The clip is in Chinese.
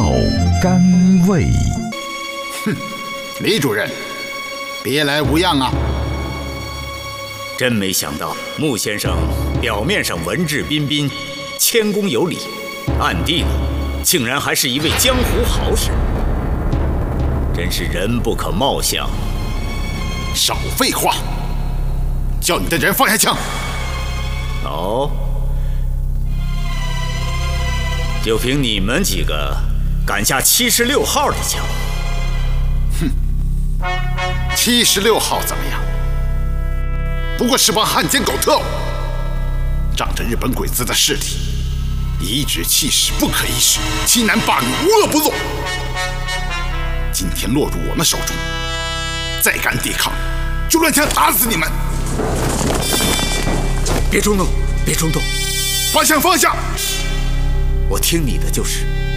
道甘味。 哼，李主任，别来无恙啊！ 真没想到，穆先生表面上文质彬彬、谦恭有礼，暗地里竟然还是一位江湖豪士，真是人不可貌相。 少废话，叫你的人放下枪。 哦，就凭你们几个敢下76号的枪？ 哼，76号怎么样？不过是帮汉奸狗特务，仗着日本鬼子的势力，颐指气使，不可一世，欺男霸女，无恶不作。今天落入我们手中，再敢抵抗，就乱枪打死你们！ 别冲动，别冲动， 把枪放下！ 我听你的就是。